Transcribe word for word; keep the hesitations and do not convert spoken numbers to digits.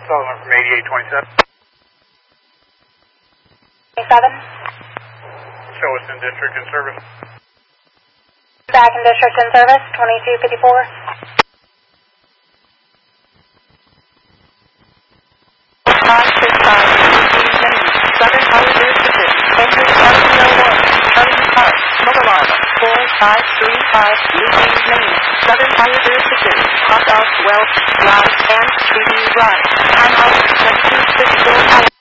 Sullivan from eighty-eight twenty-seven. twenty-seven. Show us in district in service. Back in district in service, twenty-two fifty-four. five six five, Southern Power District, Entrance seven oh one, Charlie Park, Smoke Alarm, four five three five, Eugene, Maine, Southern Power District, Hot Dog, Welch, Drive, and Treaty Drive, Time out, twenty-two fifty-four.